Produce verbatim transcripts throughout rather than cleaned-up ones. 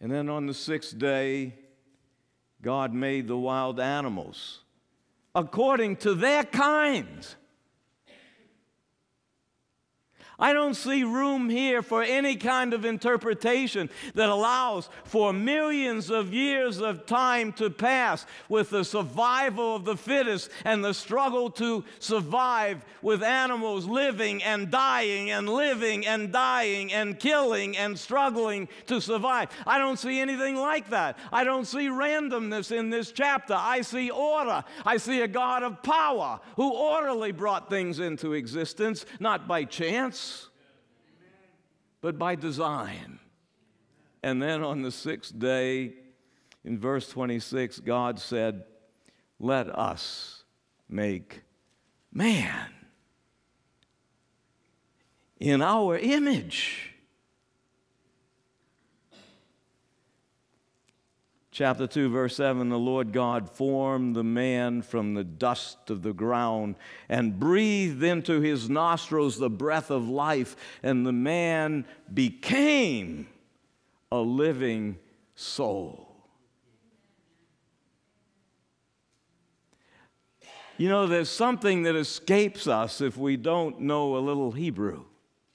And then on the sixth day, God made the wild animals according to their kinds. I don't see room here for any kind of interpretation that allows for millions of years of time to pass with the survival of the fittest and the struggle to survive with animals living and dying and living and dying and killing and struggling to survive. I don't see anything like that. I don't see randomness in this chapter. I see order. I see a God of power who orderly brought things into existence, not by chance, but by design. And then on the sixth day, in verse twenty-six, God said, "Let us make man in our image." Chapter two, verse seven, the Lord God formed the man from the dust of the ground and breathed into his nostrils the breath of life, and the man became a living soul. You know, there's something that escapes us if we don't know a little Hebrew.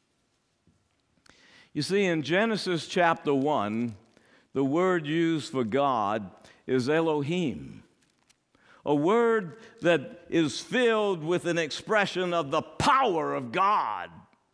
You see, in Genesis chapter one, the word used for God is Elohim, a word that is filled with an expression of the power of God.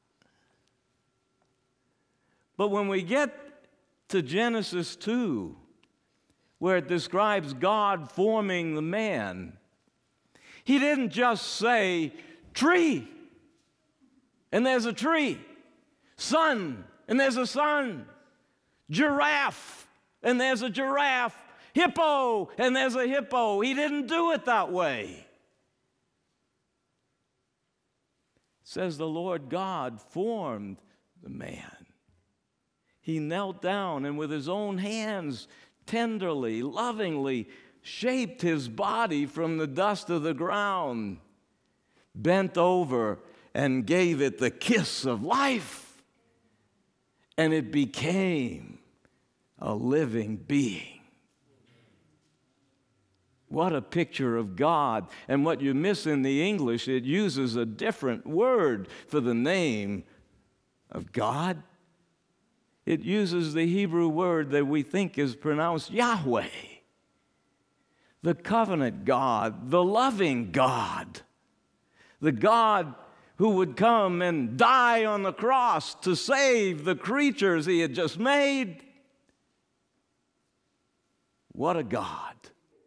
But when we get to Genesis two, where it describes God forming the man, he didn't just say tree, and there's a tree, sun, and there's a sun, giraffe, and there's a giraffe, hippo, and there's a hippo. He didn't do it that way. It says the Lord God formed the man. He knelt down and with his own hands tenderly, lovingly shaped his body from the dust of the ground, bent over and gave it the kiss of life, and it became a living being. What a picture of God. And what you miss in the English, it uses a different word for the name of God. It uses the Hebrew word that we think is pronounced Yahweh, the covenant God, the loving God, the God who would come and die on the cross to save the creatures he had just made. What a God.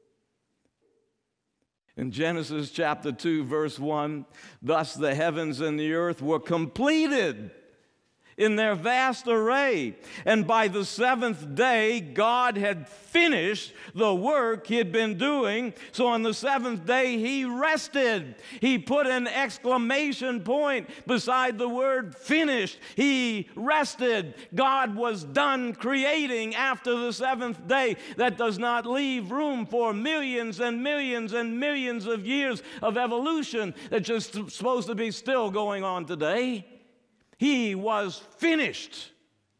In Genesis chapter two, verse one, thus the heavens and the earth were completed in their vast array. And by the seventh day, God had finished the work he had been doing. So on the seventh day, he rested. He put an exclamation point beside the word finished. He rested. God was done creating after the seventh day. That does not leave room for millions and millions and millions of years of evolution that's just supposed to be still going on today. He was finished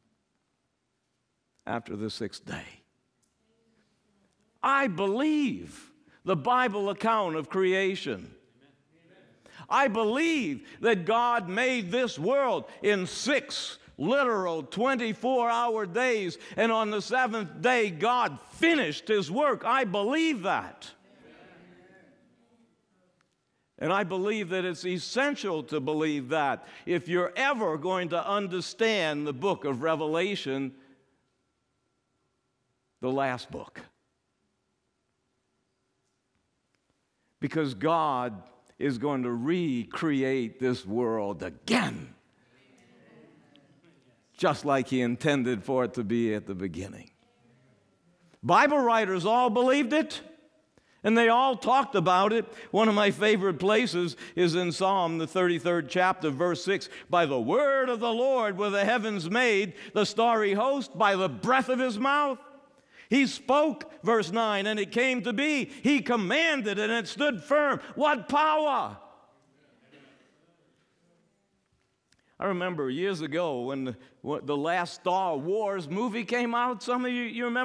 after the sixth day. I believe the Bible account of creation. I believe that God made this world in six literal twenty-four hour days, and on the seventh day, God finished his work. I believe that. And I believe that it's essential to believe that if you're ever going to understand the book of Revelation, the last book. Because God is going to recreate this world again, just like he intended for it to be at the beginning. Bible writers all believed it. And they all talked about it. One of my favorite places is in Psalm, the thirty-third chapter, verse six. By the word of the Lord were the heavens made, the starry host by the breath of his mouth. He spoke, verse nine, and it came to be. He commanded, and it stood firm. What power! I remember years ago when the, when the last Star Wars movie came out. Some of you, you remember